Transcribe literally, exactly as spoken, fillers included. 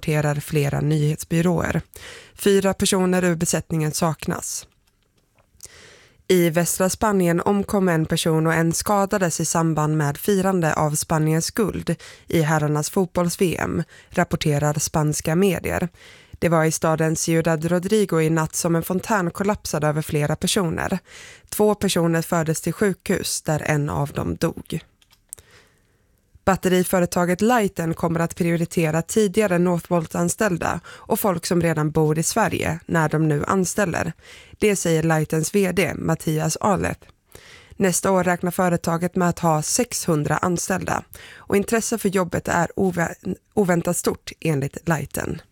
rapporterar flera nyhetsbyråer. Fyra personer ur besättningen saknas. I västra Spanien omkom en person och en skadades i samband med firande av Spaniens guld i herrarnas fotbolls-V M, rapporterar spanska medier. Det var i staden Ciudad Rodrigo i natt som en fontän kollapsade över flera personer. Två personer fördes till sjukhus där en av dem dog. Batteriföretaget Lighten kommer att prioritera tidigare Northvolt-anställda och folk som redan bor i Sverige när de nu anställer. Det säger Lightens vd Mattias Ahleth. Nästa år räknar företaget med att ha sexhundra anställda och intresse för jobbet är ovä- oväntat stort enligt Lighten.